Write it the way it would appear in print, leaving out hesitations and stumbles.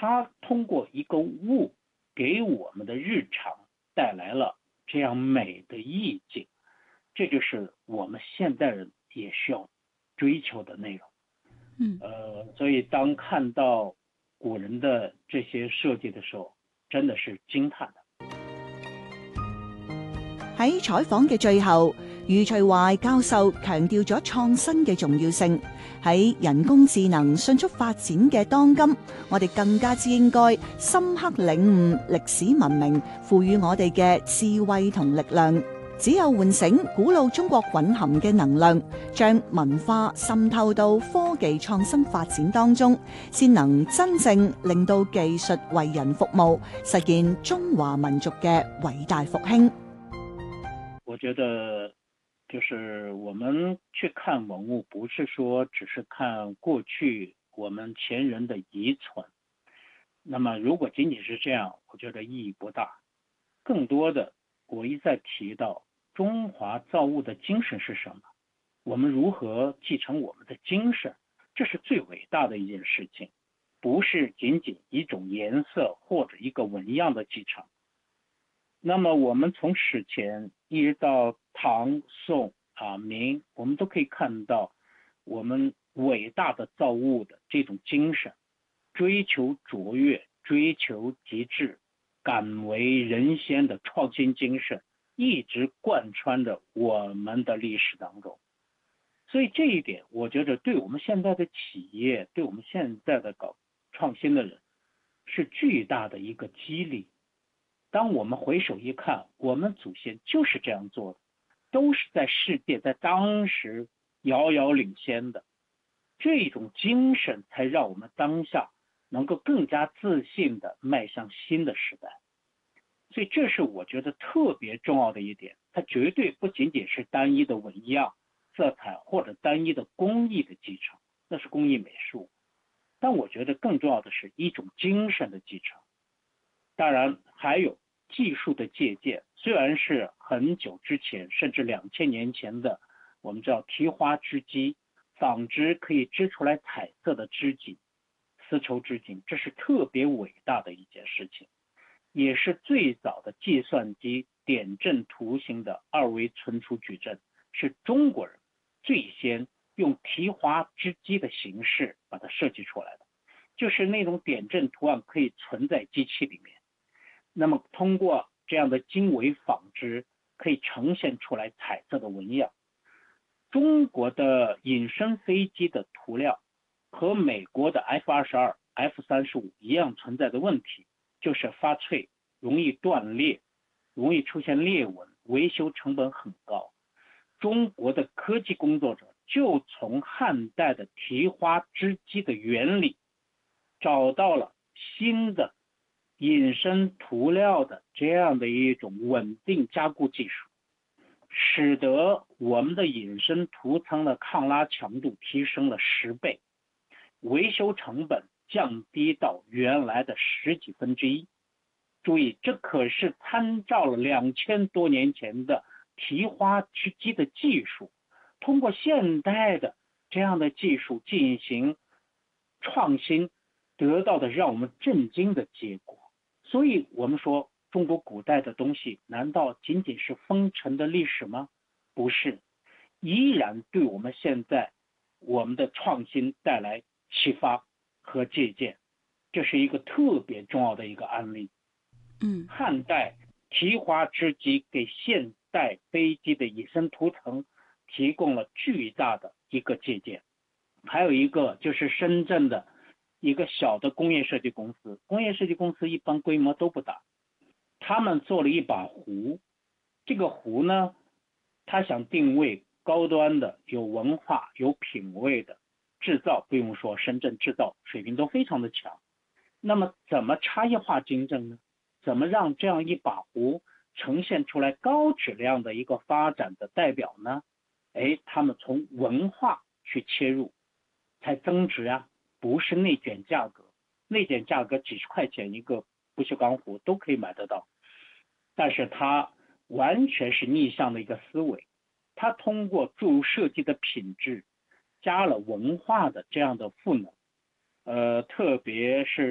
它通过一个物给我们的日常带来了这样美的意境，这就是我们现代人也需要追求的内容。所以當看到古人的這些設計的時候，真的是驚嘆的。 喺採訪嘅最後，余徐懷教授強調咗創新嘅重要性。喺人工智能迅速發展嘅當今，我哋更加之應該深刻領悟歷史文明賦予我哋嘅智慧同力量。只有喚醒古老中國蘊含嘅能量，將文化滲透到科技創新發展當中，先能真正令到技術為人服務，實現中華民族嘅偉大復興。 我覺得就是我們去看文物，不是說只是看過去我們前人的遺存，那麼如果僅僅是這樣，我覺得意義不大。更多的我一再提到中華造物的精神是什麼，我們如何繼承我們的精神，這是最偉大的一件事情，不是僅僅一種顏色或者一個紋樣的繼承。那麼我們從史前一直到唐宋明，我們都可以看到我們偉大的造物的這種精神，追求卓越，追求極致，敢為人先的創新精神一直貫穿着我們的歷史當中。所以這一點我覺得對我們現在的企業，對我們現在的搞創新的人是巨大的一個激勵。當我們回首一看，我們祖先就是這樣做的，都是在世界在當時遙遙領先的，這種精神才讓我們當下能夠更加自信地邁向新的時代。所以這是我覺得特別重要的一點，它絕對不僅僅是單一的紋樣、色彩或者單一的工藝的繼承，那是工藝美術。但我覺得更重要的是一種精神的繼承。當然還有技術的借鑑，雖然是很久之前，甚至2000年前的，我們叫提花織機，紡織可以織出來彩色的織錦，絲綢織錦，這是特別偉大的一件事情，也是最早的計算機點陣圖形的二維存儲矩陣，是中國人最先用提花織機的形式把它設計出來的，就是那種點陣圖案可以存在機器裡面，那麼通過這樣的經緯紡織可以呈現出來彩色的紋樣。中國的隱身飛機的塗料和美國的 F-22、F-35一樣存在的問題，就是發脆、容易斷裂、容易出現裂紋，維修成本很高。中國的科技工作者就從漢代的提花織機的原理，找到了新的隱身塗料的這樣的一種穩定加固技術，使得我們的隱身塗層的抗拉強度提升了10倍，維修成本降低到原來的10幾分之一。注意，這可是參照了2000多年前的提花織機的技術，通過現代的這樣的技術進行創新，得到的讓我們震驚的結果。所以我們說中國古代的東西難道僅僅是封塵的歷史嗎？不是，依然對我們現在我們的創新帶來啟發和借鑑，這是一個特別重要的一個案例。漢代提花織機給現代飛機的隱身塗層提供了巨大的一個借鑑。還有一個就是深圳的一個小的工業設計公司，工業設計公司一般規模都不大，他們做了一把壺，這個壺呢，他想定位高端的、有文化、有品位的製造，不用說，深圳製造水平都非常的強。那麼怎麼差異化競爭呢？怎麼讓這樣一把壺呈現出來高質量的一個發展的代表呢？他們從文化去切入，才增值啊，不是內卷價格。內卷價格幾十塊錢一個不鏽鋼壺都可以買得到，但是它完全是逆向的一個思維，它通過注入設計的品質，加了文化的這樣的賦能，特別是